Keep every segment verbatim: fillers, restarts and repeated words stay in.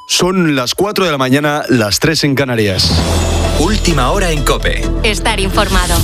Son las cuatro de la mañana, las tres en Canarias. Última hora en COPE. Estar informado.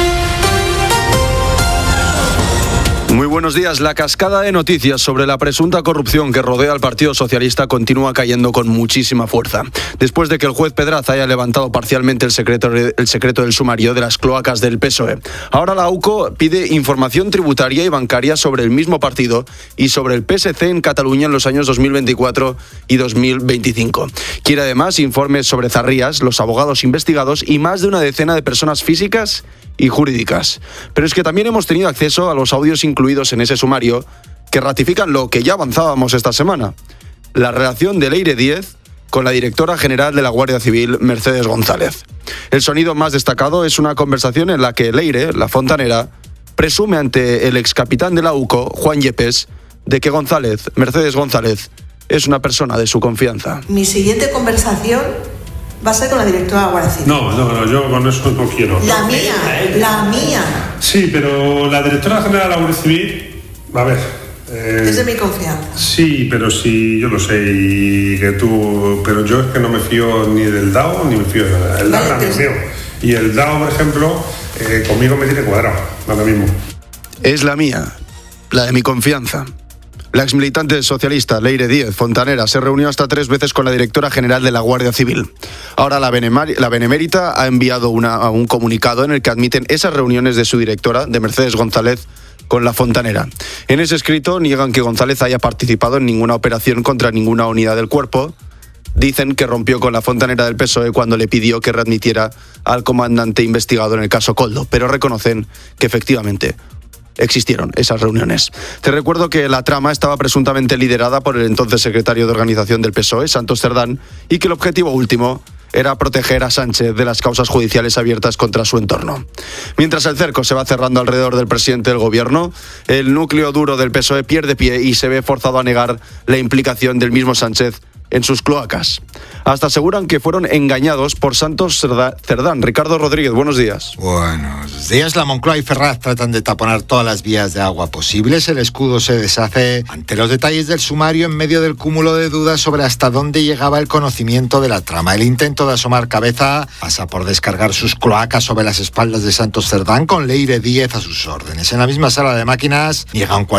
Muy buenos días. La cascada de noticias sobre la presunta corrupción que rodea al Partido Socialista continúa cayendo con muchísima fuerza. Después de que el juez Pedraza haya levantado parcialmente el secreto, el secreto del sumario de las cloacas del P S O E. Ahora la AUCO pide información tributaria y bancaria sobre el mismo partido y sobre el P S C en Cataluña en los años dos mil veinticuatro y dos mil veinticinco. Quiere además informes sobre Zarrías, los abogados investigados y más de una decena de personas físicas y jurídicas. Pero es que también hemos tenido acceso a los audios incluidos en ese sumario que ratifican lo que ya avanzábamos esta semana: la relación de Leire Díez con la directora general de la Guardia Civil, Mercedes González. El sonido más destacado es una conversación en la que Leire, la fontanera, presume ante el excapitán de la AUCO, Juan Yepes, de que González, Mercedes González, es una persona de su confianza. Mi siguiente conversación va a ser con la directora de la Guardia Civil. No, no, no, yo con eso no quiero. La mía, la mía. Sí, pero la directora general de la Guardia Civil, a ver... Eh, es de mi confianza. Sí, pero sí, yo lo sé, y que tú... Pero yo es que no me fío ni del D A O, ni me fío de nada. El D A O es amigo mío. Y el D A O, por ejemplo, eh, conmigo me tiene cuadrado, ahora mismo. Es la mía, la de mi confianza. La exmilitante socialista Leire Díez, fontanera, se reunió hasta tres veces con la directora general de la Guardia Civil. Ahora la, Benemar- la Benemérita ha enviado una, un comunicado en el que admiten esas reuniones de su directora, de Mercedes González, con la fontanera. En ese escrito niegan que González haya participado en ninguna operación contra ninguna unidad del cuerpo. Dicen que rompió con la fontanera del P S O E cuando le pidió que readmitiera al comandante investigado en el caso Koldo, pero reconocen que efectivamente existieron esas reuniones. Te recuerdo que la trama estaba presuntamente liderada por el entonces secretario de Organización del P S O E, Santos Cerdán, y que el objetivo último era proteger a Sánchez de las causas judiciales abiertas contra su entorno. Mientras el cerco se va cerrando alrededor del presidente del gobierno, el núcleo duro del P S O E pierde pie y se ve forzado a negar la implicación del mismo Sánchez en sus cloacas. Hasta aseguran que fueron engañados por Santos Cerdán. Ricardo Rodríguez, buenos días. Buenos días. La Moncloa y Ferraz tratan de taponar todas las vías de agua posibles. El escudo se deshace ante los detalles del sumario en medio del cúmulo de dudas sobre hasta dónde llegaba el conocimiento de la trama. El intento de asomar cabeza pasa por descargar sus cloacas sobre las espaldas de Santos Cerdán, con Leire Díez a sus órdenes. En la misma sala de máquinas niegan cualquier